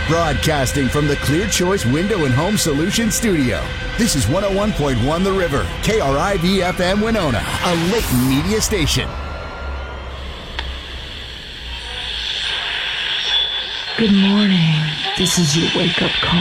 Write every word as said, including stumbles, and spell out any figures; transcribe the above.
Broadcasting from the Clear Choice Window and Home Solutions studio. This is one oh one point one The River, K R I V F M Winona, a Layton media station. Good morning. This is your wake-up call.